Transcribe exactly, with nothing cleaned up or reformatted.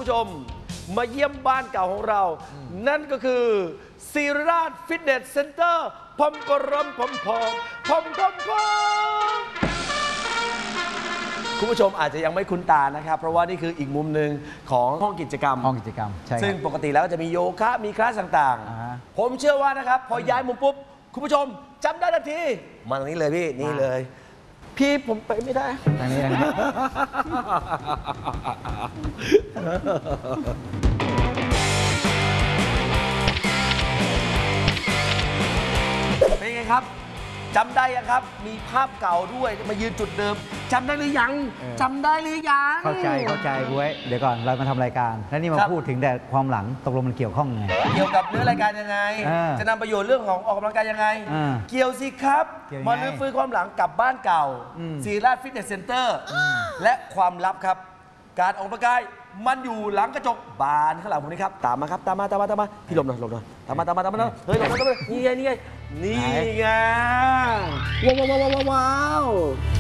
ผู้ชมมาเยี่ยมบ้านเก่าของเรานั่นก็คือศิริราชฟิตเนสเซ็นเตอร์พอมกรมพอมพอมพอมพอมพอมคุณผู้ชมอาจจะยังไม่คุ้นตานะครับเพราะว่านี่คืออีกมุมหนึ่งของห้องกิจกรรมห้องกิจกรรมใช่ซึ่งปกติแล้วจะมีโยคะมีคลาสต่างๆผมเชื่อว่านะครับพอย้ายมุมปุ๊บคุณผู้ชมจำได้ทันทีมาตรงนี้เลยพี่นี่เลยพี่ผมไปไม่ได้ทางนี้นะเป็นไงครับจำได้ยังครับมีภาพเก่าด้วยมายืนจุดเดิมจำได้หรือยังจำได้หรือยังเข้าใจเข้าใจบุ้ยเดี๋ยวก่อนเรามาทำรายการแล้วนี่มาพูดถึงแต่ความหลังตกลงมันเกี่ยวข้องไงเกี่ยวกับเนื้อรายการยังไงจะนำประโยชน์เรื่องของออกกำลังกายยังไงเกี่ยวสิครับมาลื้อฟื้นความหลังกลับบ้านเก่าศิริราชฟิตเนสเซ็นเตอร์และความลับครับการออกกำลังกายมันอยู่หลังกระจกบานข้างหลังผมนี่ครับตามมาครับตามมาตามมาตามมาพี่หลบหน่อยหลบหน่อยตามมาตามมาตามมาเฮ้ยหลบหน่อยนี่ไงนี่ไงนี่ไงว้าวว้าวว้าว